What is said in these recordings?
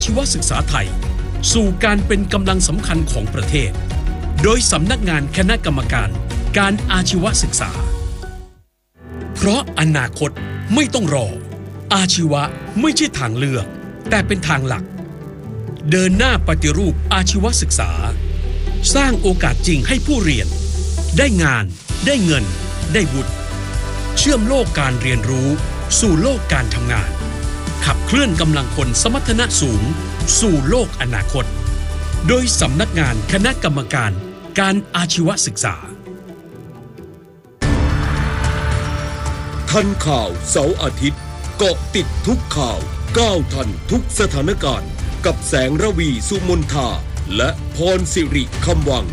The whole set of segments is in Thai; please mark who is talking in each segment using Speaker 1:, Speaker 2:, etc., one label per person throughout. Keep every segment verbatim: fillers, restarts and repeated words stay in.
Speaker 1: ชีวศึกษาไทยสู่การเป็นกำลังสำคัญของประเทศโดยสำนักงานคณะกรรมการการอาชีวศึกษาเพราะอนาคตไม่ต้องรออาชีวะไม่ใช่ทางเลือกแต่เป็นทางหลักเดินหน้าปฏิรูปอาชีวศึกษาสร้างโอกาสจริงให้ผู้เรียนได้งานได้เงินได้วุฒิเชื่อมโลกการเรียนรู้สู่โลกการทำงานขับเคลื่อนกำลังคนสมรรถนะสูงสู่โลกอนาคตโดยสำนักงานคณะกรรมการการอาชีวศึกษา
Speaker 2: ทันข่าวเสาร์อาทิตย์เกาะติดทุกข่าวก้าวทันทุกสถานการณ์กับแสงระวีสุมนทาและพรสิริคำวัง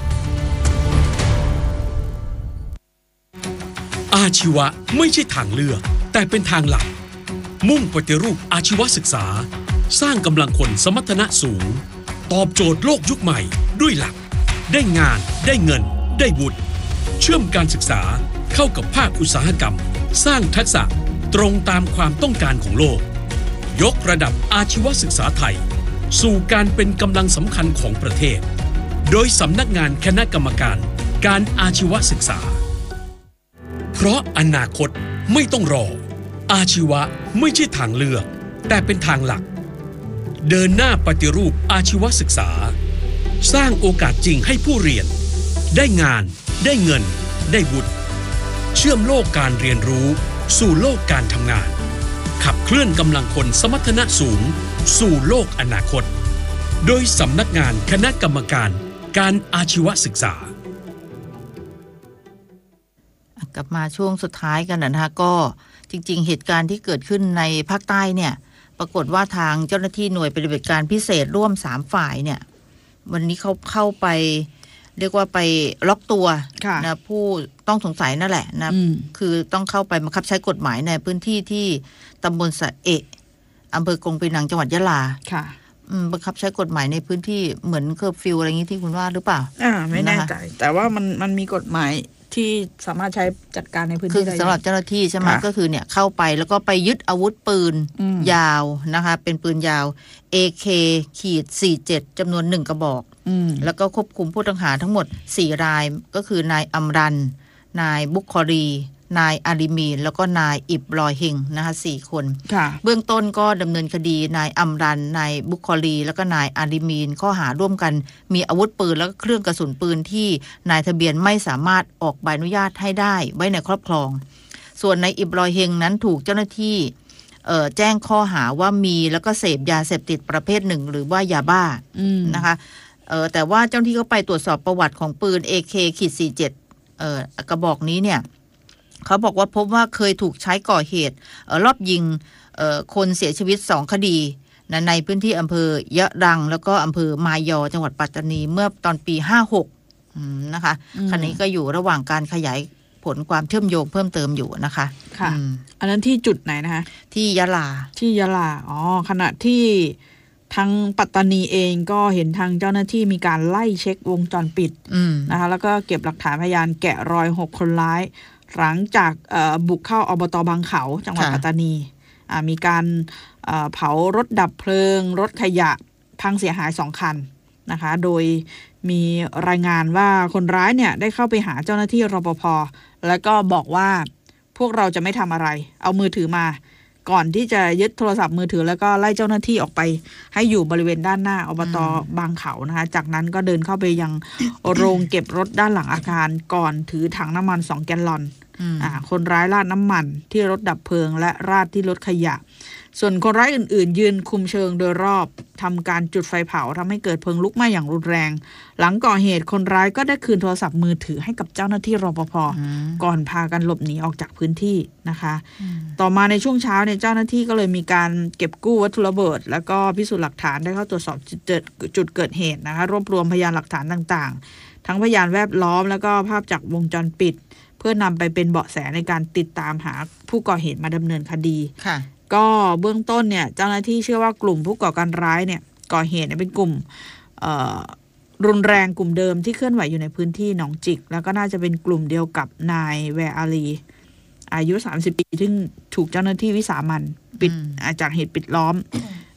Speaker 1: อาชีวะไม่ใช่ทางเลือกแต่เป็นทางหลักมุ่งปฏิรูปอาชีวศึกษาสร้างกำลังคนสมรรถนะสูงตอบโจทย์โลกยุคใหม่ด้วยหลักได้งานได้เงินได้วุฒิเชื่อมการศึกษาเข้ากับภาคอุตสาหกรรมสร้างทักษะตรงตามความต้องการของโลกยกระดับอาชีวศึกษาไทยสู่การเป็นกำลังสำคัญของประเทศโดยสำนักงานคณะกรรมการการอาชีวศึกษาเพราะอนาคตไม่ต้องรออาชีวะไม่ใช่ทางเลือกแต่เป็นทางหลักเดินหน้าปฏิรูปอาชีวศึกษาสร้างโอกาสจริงให้ผู้เรียนได้งานได้เงินได้วุฒิเชื่อมโลกการเรียนรู้สู่โลกการทำงานขับเคลื่อนกำลังคนสมรรถนะสูงสู่โลกอนาคตโดยสำนักงานคณะกรรมการการอาชีวศึกษาก
Speaker 3: ลับมาช่วงสุดท้ายกันนะคะก็จริงๆเหตุการณ์ที่เกิดขึ้นในภาคใต้เนี่ยปรากฏว่าทางเจ้าหน้าที่หน่วยปฏิบัติการพิเศษร่วมสามฝ่ายเนี่ยวันนี้เขาเข้าไปเรียกว่าไปล็อกตัวนะผู้ต้องสงสัยนั่นแหละนะคือต้องเข้าไปบังคับใช้กฎหมายในพื้นที่ที่ตำบลสะเอะอำเภอกงปีนังจังหวัดยะลาค่ะบังคับใช้กฎหมายในพื้นที่เหมือนเคอร์ฟิวอะไรอย่างนี้ที่คุณว่าหรือเปล่า
Speaker 4: อ่าไม่แน่ใจแต่ว่ามันมันมีกฎหมายที่สามารถใช้จัดการในพื้นที่ได้
Speaker 3: คือสำหรับเจ้าหน้าที่ใช่ไหมก็คือเนี่ยเข้าไปแล้วก็ไปยึดอาวุธปืนยาวนะคะเป็นปืนยาว เอ เค สี่สิบเจ็ด จำนวนหนึ่งกระบอกแล้วก็ควบคุมผู้ต้องหาทั้งหมดสี่รายก็คือนายอัมรันนายบุคคอรีนายอาริมีนแล้วก็นายอิบรอยเฮงนะคะสี่คนเบื้องต้นก็ดำเนินคดีนายอัมรันนายบุคคอรีแล้วก็นายอาริมีนข้อหาร่วมกันมีอาวุธปืนแล้วก็เครื่องกระสุนปืนที่นายทะเบียนไม่สามารถออกใบอนุญาตให้ได้ไว้ในครอบครองส่วนนายอิบรอยเฮงนั้นถูกเจ้าหน้าที่แจ้งข้อหาว่ามีแล้วก็เสพยาเสพติดประเภทหนึ่งหรือว่ายาบ้านะคะเออแต่ว่าเจ้าหน้าที่ก็ไปตรวจสอบประวัติของปืน เอ เค สี่สิบเจ็ด เอ่อกระบอกนี้เนี่ยเขาบอกว่าพบว่าเคยถูกใช้ก่อเหตุเอ่อรอบยิงเอ่อคนเสียชีวิตสองคดีนะในพื้นที่อำเภอยะรังแล้วก็อำเภอมายอจังหวัดปัตตานีเมื่อตอนปีห้าหกนะคะขณะนี้ก็อยู่ระหว่างการขยายผลความเชื่อมโยงเพิ่มเติมอยู่นะคะ
Speaker 4: ค่ะอันนั้นที่จุดไหนนะคะ
Speaker 3: ที่ยะลา
Speaker 4: ที่ยะลาอ๋อขณะที่ทางปัตตานีเองก็เห็นทางเจ้าหน้าที่มีการไล่เช็ควงจรปิดนะคะแล้วก็เก็บหลักฐานพยานแกะรอยหกคนร้ายหลังจากบุกเข้าอบต.บางเขาจังหวัดปัตตานีมีการเผารถดับเพลิงรถขยะพังเสียหายสองคันนะคะโดยมีรายงานว่าคนร้ายเนี่ยได้เข้าไปหาเจ้าหน้าที่รปภ.แล้วก็บอกว่าพวกเราจะไม่ทำอะไรเอามือถือมาก่อนที่จะยึดโทรศัพท์มือถือแล้วก็ไล่เจ้าหน้าที่ออกไปให้อยู่บริเวณด้านหน้าอบต.บางเขานะคะจากนั้นก็เดินเข้าไปยังโรงเก็บรถด้านหลังอาคารก่อนถือถังน้ำมันสองแกลลอนอ่าคนร้ายราดน้ำมันที่รถดับเพลิงและราดที่รถขยะส่วนคนร้ายอื่นๆยืนคุมเชิงโดยรอบทำการจุดไฟเผาทำให้เกิดเพลิงลุกไหม้อย่างรุนแรงหลังก่อเหตุคนร้ายก็ได้คืนโทรศัพท์มือถือให้กับเจ้าหน้าที่รปภ.ก่อนพากันหลบหนีออกจากพื้นที่นะคะต่อมาในช่วงเช้าเนี่ยเจ้าหน้าที่ก็เลยมีการเก็บกู้วัตถุระเบิดแล้วก็พิสูจน์หลักฐานได้เข้าตรวจสอบจุดเกิดเหตุนะคะรวบรวมพยานหลักฐานต่างๆทั้งพยานแวดล้อมแล้วก็ภาพจากวงจรปิดเพื่อนำไปเป็นเบาะแสในการติดตามหาผู้ก่อเหตุมาดำเนินคดีก็เบื้องต้นเนี่ยเจ้าหน้าที่เชื่อว่ากลุ่มผู้ก่อการร้ายเนี่ยก่อเหตุเป็นกลุ่มรุนแรงกลุ่มเดิมที่เคลื่อนไหวอยู่ในพื้นที่หนองจิกแล้วก็น่าจะเป็นกลุ่มเดียวกับนายแวร์อาลีอายุสามสิบปีซึ่งถูกเจ้าหน้าที่วิสามัญปิดจากเหตุปิดล้อม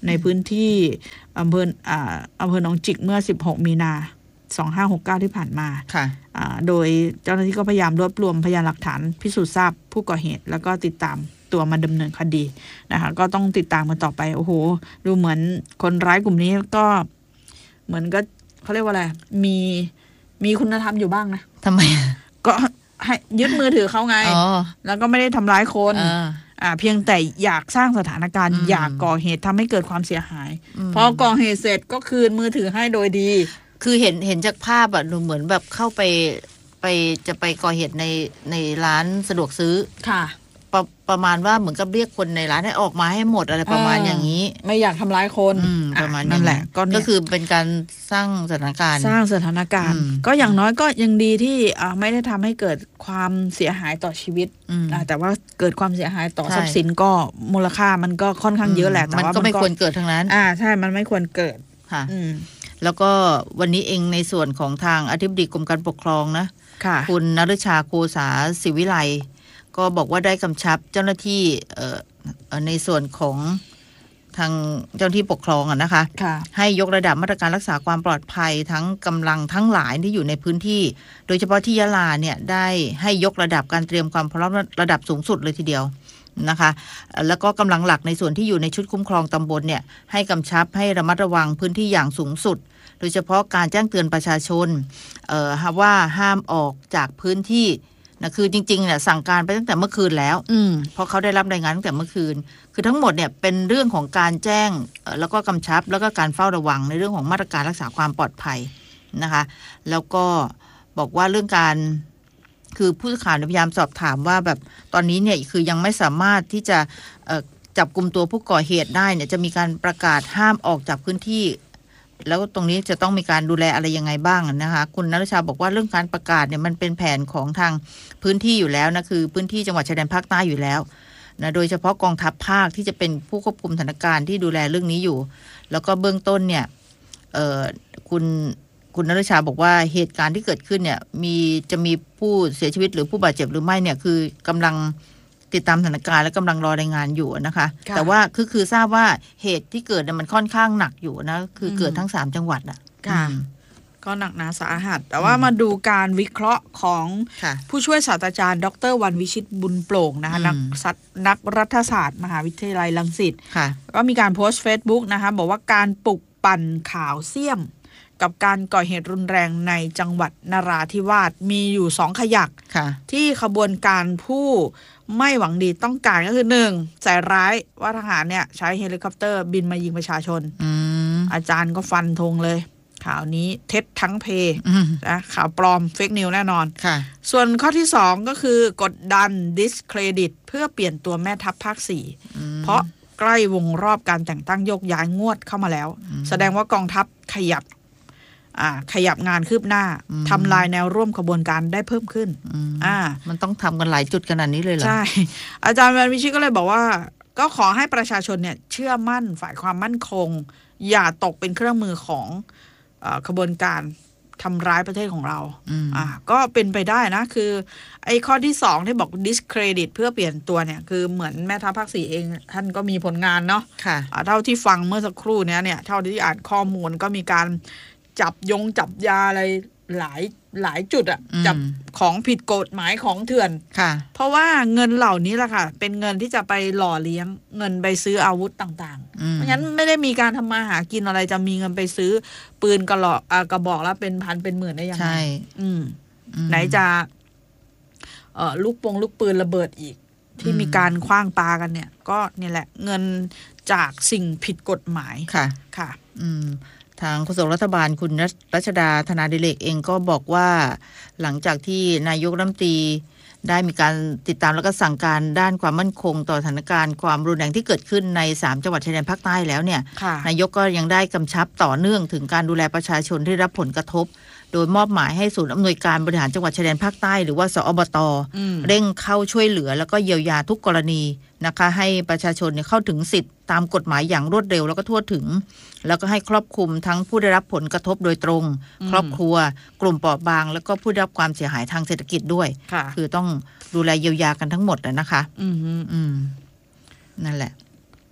Speaker 4: ในพื้นที่อำเภออ่าอำเภอหนองจิกเมื่อสิบหกมีนาสองห้าหกเก้าที่ผ่านมา
Speaker 3: ค่ะ
Speaker 4: โดยเจ้าหน้าที่ก็พยายามรวบรวมพยานหลักฐานพิสูจน์ทราบผู้ก่อเหตุแล้วก็ติดตามตัวมาดำเนินคดีนะคะก็ต้องติดตามกันต่อไปโอ้โหดูเหมือนคนร้ายกลุ่มนี้ก็เหมือนก็เขาเรียกว่าอะไรมีมีคุณธรรมอยู่บ้างนะ
Speaker 3: ทำไม
Speaker 4: ก็ให้ยึดมือถือเขาไงแล้วก็ไม่ได้ทำร้ายคนอ่าเพียงแต่อยากสร้างสถานการณ์อยากก่อเหตุทำให้เกิดความเสียหายพอก่อเหตุเสร็จก็คืนมือถือให้โดยดี
Speaker 3: คือเห็นเห็นจากภาพอะดูเหมือนแบบเข้าไปไปจะไปก่อเหตุในในร้านสะดวกซื้อ
Speaker 4: ค่ะ
Speaker 3: ประประมาณว่าเหมือนกับเรียกคนในร้านให้ออกมาให้หมดอะไรประมาณอย่างนี้
Speaker 4: ไม่อยากทำร้ายคน
Speaker 3: ประมาณ
Speaker 4: นั่นแหละ
Speaker 3: ก็คือเป็นการสร้างสถานการณ์
Speaker 4: สร้างสถานการณ์ก็อย่างน้อยก็ยังดีที่ไม่ได้ทำให้เกิดความเสียหายต่อชีวิตแต่ว่าเกิดความเสียหายต่อทรัพย์สินก็มูลค่ามันก็ค่อนข้างเยอะแหละแต่
Speaker 3: ว่ามันก็ไม่ควรเกิดทั้งนั้น
Speaker 4: อ่าใช่มันไม่ควรเกิด
Speaker 3: ค่ะแล้วก็วันนี้เองในส่วนของทางอธิบดีกรมการปกครองนะคุณณฤชาโคสาศิวิไลก็บอกว่าได้กำชับเจ้าหน้าที่ในส่วนของทางเจ้าหน้าที่ปกครองอะนะคะให้ยกระดับมาตรการรักษาความปลอดภัยทั้งกำลังทั้งหลายที่อยู่ในพื้นที่โดยเฉพาะที่ยะลาเนี่ยได้ให้ยกระดับการเตรียมความพร้อมระดับสูงสุดเลยทีเดียวนะคะแล้วก็กำลังหลักในส่วนที่อยู่ในชุดคุ้มครองตำบลเนี่ยให้กำชับให้ระมัดระวังพื้นที่อย่างสูงสุดโดยเฉพาะการแจ้งเตือนประชาชนเอ่อว่าห้ามออกจากพื้นที่นะคือจริงๆเนี่ยสั่งการไปตั้งแต่เมื่อคืนแล้วเพราะเขาได้รับรายงานตั้งแต่เมื่อคืนคือทั้งหมดเนี่ยเป็นเรื่องของการแจ้งแล้วก็กำชับแล้วก็การเฝ้าระวังในเรื่องของมาตรการรักษาความปลอดภัยนะคะแล้วก็บอกว่าเรื่องการคือผู้สื่อข่าวพยายามสอบถามว่าแบบตอนนี้เนี่ยคือยังไม่สามารถที่จะจับกุมตัวผู้ก่อเหตุได้เนี่ยจะมีการประกาศห้ามออกจากพื้นที่แล้วตรงนี้จะต้องมีการดูแลอะไรยังไงบ้างนะคะคุณณฤชาบอกว่าเรื่องการประกาศเนี่ยมันเป็นแผนของทางพื้นที่อยู่แล้วนะคือพื้นที่จังหวัดชายแดนภาคใต้อยู่แล้วนะโดยเฉพาะกองทัพภาคที่จะเป็นผู้ควบคุมสถานการณ์ที่ดูแลเรื่องนี้อยู่แล้วก็เบื้องต้นเนี่ยเอ่อคุณคุณณฤชาบอกว่าเหตุการณ์ที่เกิดขึ้นเนี่ยมีจะมีผู้เสียชีวิตหรือผู้บาดเจ็บหรือไม่เนี่ยคือกำลังติดตามสถานการณ์และกำลังรอรายงานอยู่นะคะแต่ว่าคือคือทราบว่าเหตุที่เกิดเนี่ยมันค่อนข้างหนักอยู่นะคือเกิดทั้งสามจังหวัดอ่ะ
Speaker 4: ค่ะก็หนักหนาสาหัสแต่ว่ามาดูการวิเคราะห์ของผู้ช่วยศาสตราจารย์ดรวันวิชิตบุญโปร่งนะคะนักนักรัฐศาสตร์มหาวิทยาลัยรังสิตก็มีการโพสต์ Facebook นะคะบอกว่าการปลุกปั่นข่าวเสี่ยมกับการก่อเหตุรุนแรงในจังหวัดนราธิวาสมีอยู่สองขยักที่ขบวนการผู้ไม่หวังดีต้องการก็คือหนึ่งใส่ร้ายว่าทหารเนี่ยใช้เฮลิคอปเตอร์บินมายิงประชาชน อ, อาจารย์ก็ฟันธงเลยข่าวนี้เท็จทั้งเพนะข่าวปลอมเฟกนิวแน่นอนส่วนข้อที่สองก็คือกดดันดิสเครดิตเพื่อเปลี่ยนตัวแม่ทัพภาคสี่เพราะใกล้วงรอบการแต่งตั้งโยกย้ายงวดเข้ามาแล้วแสดงว่ากองทัพขยับอ่าขยับงานคืบหน้าทำลายแนวร่วมขบวนการได้เพิ่มขึ้น
Speaker 3: อ่ามันต้องทำกันหลายจุดขนาดนี้เลยเหรอ
Speaker 4: ใช่อาจารย์วันวิชิตก็เลยบอกว่าก็ขอให้ประชาชนเนี่ยเชื่อมั่นฝ่ายความมั่นคงอย่าตกเป็นเครื่องมือของเอ่อขบวนการทำร้ายประเทศของเราอ่าก็เป็นไปได้นะคือไอ้ข้อที่สองที่บอก discredit เพื่อเปลี่ยนตัวเนี่ยคือเหมือนแม่ทัพภาคสี่เองท่านก็มีผลงานเนาะ
Speaker 3: ค่ะ
Speaker 4: เท่าที่ฟังเมื่อสักครู่นี้เนี่ยเท่าที่อ่านข้อมูลก็มีการจับยงจับยาอะไรหลายหลายจุดอะจับของผิดกฎหมายของเถื่อน
Speaker 3: ค่ะ
Speaker 4: เพราะว่าเงินเหล่านี้แหละค่ะเป็นเงินที่จะไปหล่อเลี้ยงเงินไปซื้ออาวุธต่างๆเพราะงั้นไม่ได้มีการทำมาหากินอะไรจะมีเงินไปซื้อปืนกระหลอกกระบอกแล้วเป็นพันเป็นหมื่นได้ยังไง
Speaker 3: ใช่
Speaker 4: ไหนจะเอ่อลูกปงลูกปืนระเบิดอีกที่มีการคว้างปากันเนี่ยก็นี่แหละเงินจากสิ่งผิดกฎหมาย
Speaker 3: ค่ะ
Speaker 4: ค่ะ
Speaker 3: อืมทางโฆษกรัฐบาลคุณรัชดาธนาดิเรกเองก็บอกว่าหลังจากที่นายกรัฐมนตรีได้มีการติดตามแล้วก็สั่งการด้านความมั่นคงต่อสถานการณ์ความรุนแรงที่เกิดขึ้นในสามจังหวัดชายแดนภาคใต้แล้วเนี่ยนายกก็ยังได้กำชับต่อเนื่องถึงการดูแลประชาชนที่รับผลกระทบโดยมอบหมายให้ศูนย์อำนวยการบริหารจังหวัดชายแดนภาคใต้หรือว่าสอบต.เร่งเข้าช่วยเหลือแล้วก็เยียวยาทุกกรณีนะคะให้ประชาชนเนี่ยเข้าถึงสิทธิ์ตามกฎหมายอย่างรวดเร็วแล้วก็ทั่วถึงแล้วก็ให้ครอบคลุมทั้งผู้ได้รับผลกระทบโดยตรงครอบครัวกลุ่มเปราะบางแล้วก็ผู้ได้รับความเสียหายทางเศรษฐกิจด้วยคือต้องดูแลเยียวยากันทั้งหมดนะคะ
Speaker 4: อืม
Speaker 3: อืมนั่นแหละ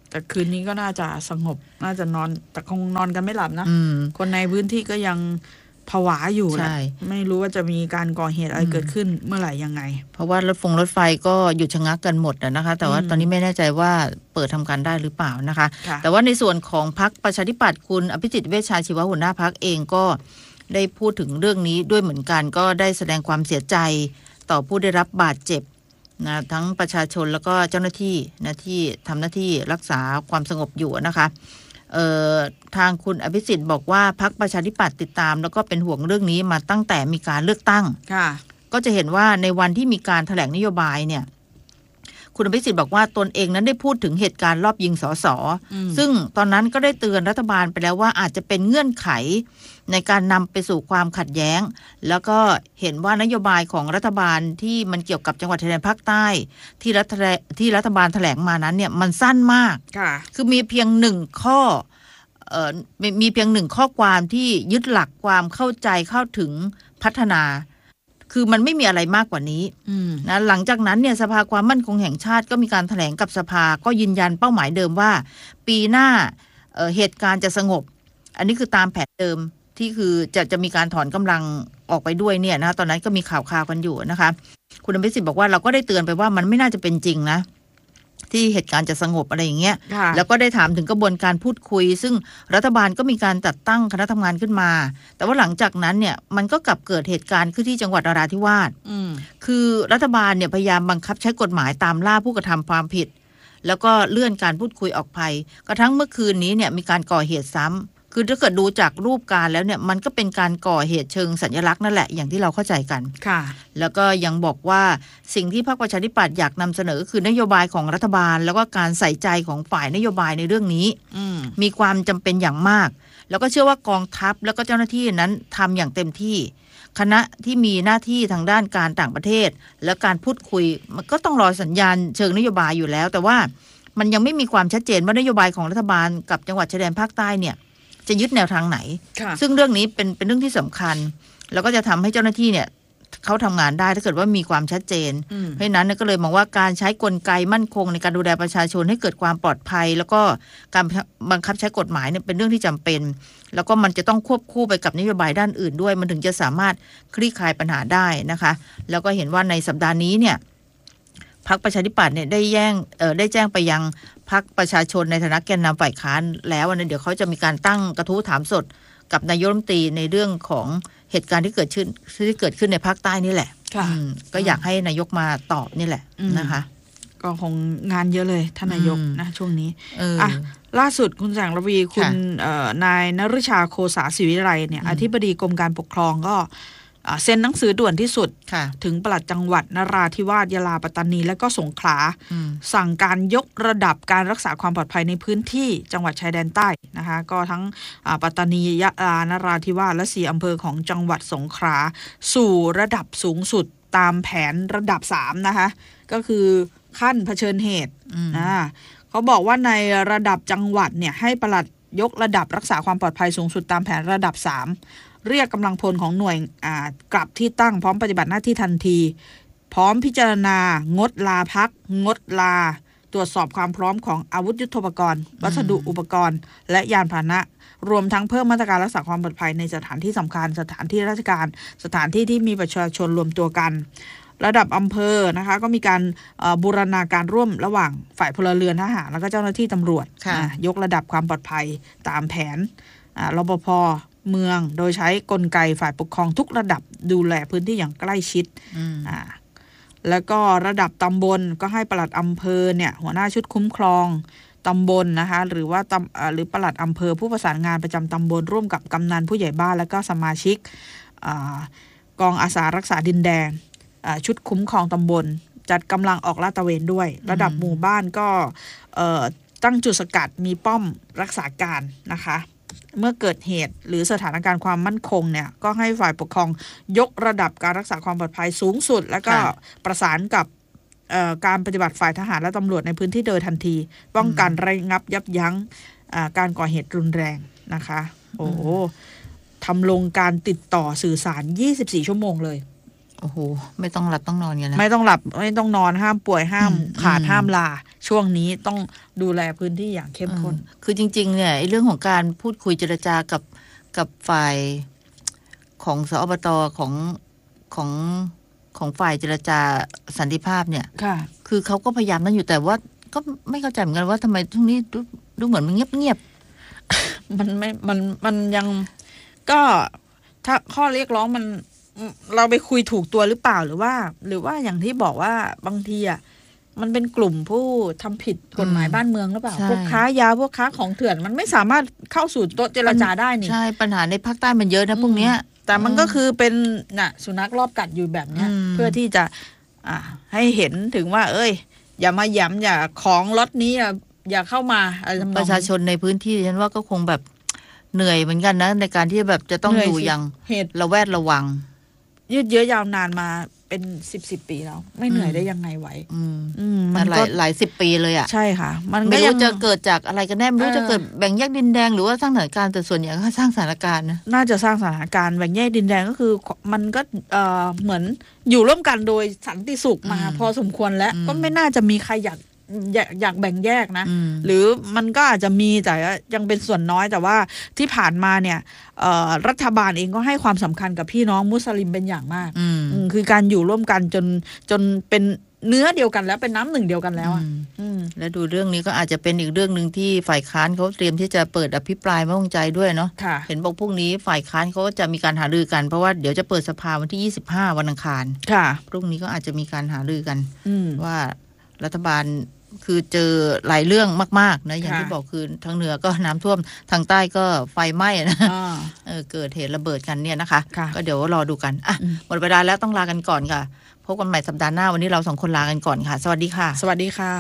Speaker 4: แต่คืนนี้ก็น่าจะสงบน่าจะนอนแต่คงนอนกันไม่หลับนะ
Speaker 3: อืม
Speaker 4: คนในพื้นที่ก็ยังผวาอยู่แหละ
Speaker 3: ใช่
Speaker 4: ไม่รู้ว่าจะมีการก่อเหตุอะไรเกิดขึ้นเมื่อไหร่ยังไง
Speaker 3: เพราะว่ารถฟงรถไฟก็หยุดชะงักกันหมดนะคะ แต่ว่า
Speaker 4: อืม
Speaker 3: ตอนนี้ไม่แน่ใจว่าเปิดทำการได้หรือเปล่านะคะ
Speaker 4: ค่ะ
Speaker 3: แต่ว่าในส่วนของพรรคประชาธิปัตย์คุณอภิสิทธิ์เวชชาชีวะหัวหน้าพรรคเองก็ได้พูดถึงเรื่องนี้ด้วยเหมือนกันก็ได้แสดงความเสียใจต่อผู้ได้รับบาดเจ็บนะทั้งประชาชนแล้วก็เจ้าหน้าที่นะที่ทำหน้าที่รักษาความสงบอยู่นะคะเอ่อทางคุณอภิสิทธิ์บอกว่าพรรคประชาธิปัตย์ติดตามแล้วก็เป็นห่วงเรื่องนี้มาตั้งแต่มีการเลือกตั้ง
Speaker 4: ค่ะ
Speaker 3: ก็จะเห็นว่าในวันที่มีการแถลงนโยบายเนี่ยคุณอภิสิทธิ์บอกว่าตนเองนั้นได้พูดถึงเหตุการณ์รอบยิงสส
Speaker 4: อืม
Speaker 3: ซึ่งตอนนั้นก็ได้เตือนรัฐบาลไปแล้วว่าอาจจะเป็นเงื่อนไขในการนำไปสู่ความขัดแย้ง แล้วก็เห็นว่านโยบายของรัฐบาลที่มันเกี่ยวกับจังหวัดชายแดนภาคใต้ที่รัฐที่รัฐบาลแถลงมานั้นเนี่ยมันสั้นมาก
Speaker 4: ค่ะ
Speaker 3: คือมีเพียงหนึ่งข้อเอ่อมีมีเพียงหนึ่งข้อความที่ยึดหลักความเข้าใจเข้าถึงพัฒนา คือมันไม่มีอะไรมากกว่านี้
Speaker 4: อืม
Speaker 3: นะหลังจากนั้นเนี่ยสภาความมั่นคงแห่งชาติก็มีการแถลงกับสภาก็ยืนยันเป้าหมายเดิมว่า ปีหน้าเอ่อเหตุการณ์จะสงบ อันนี้คือตามแผนเดิมที่คือจะจะมีการถอนกำลังออกไปด้วยเนี่ยนะตอนนั้นก็มีข่าวข่าวกันอยู่นะคะคุณอภิสิทธิ์บอกว่าเราก็ได้เตือนไปว่ามันไม่น่าจะเป็นจริงนะที่เหตุการณ์จะสงบอะไรอย่างเงี้ย
Speaker 4: ค่ะ
Speaker 3: แล้วก็ได้ถามถึงกระบวนการพูดคุย ซึ่งรัฐบาลก็มีการจัดตั้งคณะทำงานขึ้นมา แต่ว่าหลังจากนั้นเนี่ยมันก็กลับเกิดเหตุการณ์ขึ้นที่จังหวัดนราธิวาส
Speaker 4: อืม
Speaker 3: คือรัฐบาลเนี่ยพยายามบังคับใช้กฎหมายตามล่าผู้กระทำความผิด แล้วก็เลื่อนการพูดคุยออกไปกระทั่งเมื่อคืนนี้เนี่ยมีการก่อเหตุซ้ำคือถ้าเกิดดูจากรูปการแล้วเนี่ยมันก็เป็นการก่อเหตุเชิงสัญลักษณ์นั่นแหละอย่างที่เราเข้าใจกัน
Speaker 4: ค่ะ
Speaker 3: แล้วก็ยังบอกว่าสิ่งที่พรรคประชาธิปัตย์อยากนำเสนอคือนโยบายของรัฐบาล แล้วก็การใส่ใจของฝ่ายนโยบายในเรื่องนี้
Speaker 4: อืม
Speaker 3: มีความจำเป็นอย่างมาก แล้วก็เชื่อว่ากองทัพแล้วก็เจ้าหน้าที่นั้นทำอย่างเต็มที่ คณะที่มีหน้าที่ทางด้านการต่างประเทศ และการพูดคุยมันก็ต้องรอสัญญาณเชิงนโยบายอยู่แล้ว แต่ว่ามันยังไม่มีความชัดเจนว่านโยบายของรัฐบาลกับจังหวัดชายแดนภาคใต้เนี่ยจะยึดแนวทางไหน
Speaker 4: ค่ะ
Speaker 3: ซึ่งเรื่องนี้เป็นเป็นเรื่องที่สำคัญ แล้วก็จะทำให้เจ้าหน้าที่เนี่ยเขาทำงานได้ถ้าเกิดว่ามีความชัดเจน
Speaker 4: อืม
Speaker 3: เพราะฉะนั้นเนี่ยก็เลยมองว่าการใช้กลไกมั่นคงในการดูแลประชาชนให้เกิดความปลอดภัย แล้วก็การบังคับใช้กฎหมายเนี่ยเป็นเรื่องที่จำเป็น แล้วก็มันจะต้องควบคู่ไปกับนโยบายด้านอื่นด้วย มันถึงจะสามารถคลี่คลายปัญหาได้นะคะ แล้วก็เห็นว่าในสัปดาห์นี้เนี่ยพรรคประชาธิปัตย์เนี่ยได้แย่งเอ่อได้แจ้งไปยังพรรคประชาชนในฐานะแกนนำฝ่ายค้านแล้วนะเดี๋ยวเขาจะมีการตั้งกระทู้ถามสดกับนายกรัฐมนตรีในเรื่องของเหตุการณ์ที่เกิดขึ้นที่เกิดขึ้นในภาคใต้นี่แหละ
Speaker 4: ค่ะ
Speaker 3: อืมก็อยากให้นายกมาตอบนี่แหละ
Speaker 4: อืม
Speaker 3: นะคะ
Speaker 4: ก็คงงานเยอะเลยท่านนายก
Speaker 3: อืม
Speaker 4: นะช่วงนี้
Speaker 3: เออ
Speaker 4: อ่ะล่าสุดคุณแสงระวีคุณ
Speaker 3: ค่ะ
Speaker 4: เอ่อนายนฤชาโคสาศิวิไลเนี่ย
Speaker 3: อืม
Speaker 4: อธิบดีกรมการปกครองก็อ่าเซ็นหนังสือด่วนที่สุด
Speaker 3: ค่ะ
Speaker 4: ถึงปลัดจังหวัดนราธิวาสยะลาปัตตานีและก็สงขลา
Speaker 3: อืม
Speaker 4: สั่งการยกระดับการรักษาความปลอดภัยในพื้นที่จังหวัดชายแดนใต้นะคะก็ทั้งอ่าปัตตานียะลานราธิวาสและสี่อำเภอของจังหวัดสงขลาสู่ระดับสูงสุดตามแผนระดับสามนะคะก็คือขั้นเผชิญเหตุ
Speaker 3: อืม
Speaker 4: อ่าเขาบอกว่าในระดับจังหวัดเนี่ยให้ปลัดยกระดับรักษาความปลอดภัยสูงสุดตามแผนระดับสามเรียกกำลังพลของหน่วยอ่ากลับที่ตั้งพร้อมปฏิบัติหน้าที่ทันที พร้อมพิจารณางดลาพัก งดลา ตรวจสอบความพร้อมของอาวุธยุทโธปกรณ์ วัสดุอุปกรณ์ และยานพาหนะ รวมทั้งเพิ่มมาตรการรักษาความปลอดภัยในสถานที่สำคัญสถานที่ราชการ สถานที่ที่มีประชาชนรวมตัวกัน ระดับอำเภอนะคะก็มีการเอ่อบูรณาการร่วมระหว่างฝ่ายพลเรือนทหารแล้วก็เจ้าหน้าที่ตำรวจ
Speaker 3: ค่ะ
Speaker 4: อ่ะยกระดับความปลอดภัยตามแผนอ่ารปภเมืองโดยใช้กลไกฝ่ายปกครองทุกระดับดูแลพื้นที่อย่างใกล้ชิด
Speaker 3: อืม
Speaker 4: อ่าแล้วก็ระดับตำบลก็ให้ปลัดอำเภอเนี่ยหัวหน้าชุดคุ้มครองตำบลนะคะหรือว่าตำอ่าหรือปลัดอำเภอผู้ประสานงานประจำตำบลร่วมกับกำนันผู้ใหญ่บ้านและก็สมาชิกอากองอาสารักษาดินแดนอ่าชุดคุ้มครองตำบลจัดกำลังออกลาดตระเวนด้วย ระดับหมู่บ้านก็เอ่อตั้งจุดสกัดมีป้อมรักษาการนะคะเมื่อเกิดเหตุหรือสถานการณ์ความมั่นคงเนี่ยก็ให้ฝ่ายปกครองยกระดับการรักษาความปลอดภัยสูงสุด แล้วก็
Speaker 3: ค่ะ
Speaker 4: ประสานกับเอ่อการปฏิบัติฝ่ายทหารและตำรวจในพื้นที่โดยทันที ป้องกันระงับยับยั้งอ่าการก่อเหตุรุนแรงนะคะ โอ้โหทำลงการติดต่อสื่อสาร ยี่สิบสี่ ชั่วโมงเลย
Speaker 3: โอ้โหไม่ต้องหลับต้องนอนกันนะ
Speaker 4: ไม่ต้องหลับไม่ต้องนอนห้ามป่วยห้ามขาดห้ามลาช่วงนี้ต้องดูแลพื้นที่อย่างเข้มข้น
Speaker 3: คือจริงๆเนี่ยเรื่องของการพูดคุยเจรจากับกับฝ่ายของสอบตของของของฝ่ายเจรจาสันติภาพเนี่ย
Speaker 4: ค่ะ
Speaker 3: คือเขาก็พยายามนั่นอยู่แต่ว่าก็ไม่เข้าใจเหมือนกันว่าทำไมช่วงนี้ดูดูเหมือนมันเงียบ
Speaker 4: ๆมันไม่มันมันยังก็ถ้าข้อเรียกร้องมันเราไปคุยถูกตัวหรือเปล่าหรือว่าหรือว่าอย่างที่บอกว่าบางทีอ่ะมันเป็นกลุ่มผู้ทำผิดกฎหมายบ้านเมืองหรือเปล่าพวกค้ายาพวกค้าของเถื่อนมันไม่สามารถเข้าสู่โต๊ะเจรจาได้นี่
Speaker 3: ใช่ปัญหาในภาคใต้มันเยอะนะพวกเนี้ย
Speaker 4: แต่มันก็คือเป็นน่ะสุนัขรอบกัดอยู่แบบเนี้ยเพื่อที่จะอ่าให้เห็นถึงว่าเอ้ยอย่ามาย้ำอย่าของล็อตนี้อย่าเข้ามา
Speaker 3: ประชาชนในพื้นที่ฉันว่าก็คงแบบเหนื่อยเหมือนกันนะในการที่แบบจะต้องอยู่อย่างระแวดระวัง
Speaker 4: ยืดเยื้อยาวนานมาเป็นสิบสิบปีแล้วไม่เหนื่อยได้ยังไงไหว
Speaker 3: มันหลายหลายสิบปีเลยอ่ะ
Speaker 4: ใช่ค่ะ
Speaker 3: มันไม่รู้จะเกิดจากอะไรกันแน่ไม่รู้จะเกิดแบ่งแยกดินแดงหรือว่าสร้างสถานการณ์แต่ส่วนใหญ่ก็สร้างสถานการณ์นะ
Speaker 4: น่าจะสร้างสถานการณ์แบ่งแยกดินแดงก็คือมันก็เอ่อเหมือนอยู่ร่วมกันโดยสันติสุขมาพอสมควรแล้วก็ไม่น่าจะมีใครอยากอยากอยากแบ่งแยกนะหรือมันก็อาจจะมีแต่ยังเป็นส่วนน้อยแต่ว่าที่ผ่านมาเนี่ยรัฐบาลเองก็ให้ความสำคัญกับพี่น้องมุสลิมเป็นอย่างมากคือการอยู่ร่วมกันจนจนเป็นเนื้อเดียวกันแล้วเป็นน้ำหนึ่งเดียวกันแล้วอ่ะ
Speaker 3: และดูเรื่องนี้ก็อาจจะเป็นอีกเรื่องนึงที่ฝ่ายค้านเขาเตรียมที่จะเปิดอภิปรายไม่วางใจด้วยเนาะเห็นบอกพรุ่งนี้ฝ่ายค้านเขาจะมีการหารือกันเพราะว่าเดี๋ยวจะเปิดสภาวันที่ยี่สิบห้าวันอังคารพรุ่งนี้ก็อาจจะมีการหารือกันว่ารัฐบาลคือเจอหลายเรื่องมากๆนะอย่างที่บอกคือทางเหนือก็น้ำท่วมทางใต้ก็ไฟไหม้นะเออเกิดเหตุระเบิดกันเนี่ยนะคะก็เดี๋ยวรอดูกันอ่ะหมดเวลาแล้วต้องลากันก่อนค่ะพบกันใหม่สัปดาห์หน้าวันนี้เราสองคนลากันก่อนค่ะสวัสดีค่ะ
Speaker 4: สวัสดีค่ะ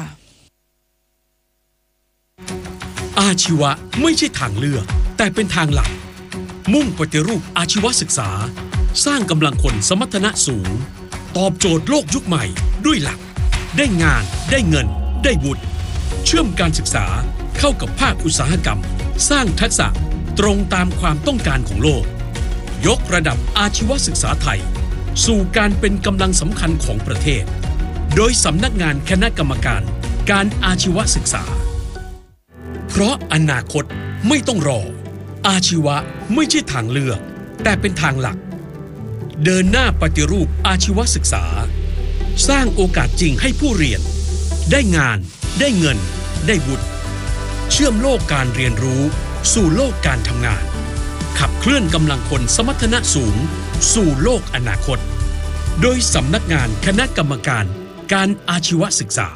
Speaker 1: อาชีวะไม่ใช่ทางเลือกแต่เป็นทางหลักมุ่งปฏิรูปอาชีวศึกษาสร้างกำลังคนสมรรถนะสูงตอบโจทย์โลกยุคใหม่ด้วยหลักได้งานได้เงินได้วุฒิเชื่อมการศึกษาเข้ากับภาคอุตสาหกรรมสร้างทักษะตรงตามความต้องการของโลกยกระดับอาชีวศึกษาไทยสู่การเป็นกำลังสำคัญของประเทศโดยสำนักงานคณะกรรมการการอาชีวศึกษาเพราะอนาคตไม่ต้องรออาชีวะไม่ใช่ทางเลือกแต่เป็นทางหลักเดินหน้าปฏิรูปอาชีวศึกษาสร้างโอกาสจริงให้ผู้เรียนได้งานได้เงินได้วุฒิเชื่อมโลกการเรียนรู้สู่โลกการทำงานขับเคลื่อนกำลังคนสมรรถนะสูงสู่โลกอนาคตโดยสำนักงานคณะกรรมการการอาชีวศึกษา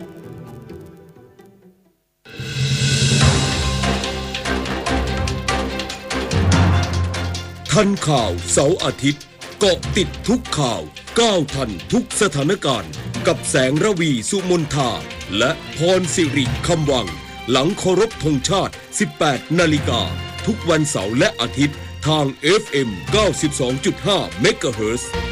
Speaker 2: ทันข่าวเสาร์อาทิตย์เกาะติดทุกข่าวก้าวทันทุกสถานการณ์กับแสงระวีสุมนทาและพรสิริคำวังหลังเคารพธงชาติ สิบแปดนาฬิกาทุกวันเสาร์และอาทิตย์ทาง เอฟ เอ็ม เก้าสิบสองจุดห้า เมกะเฮิรตซ์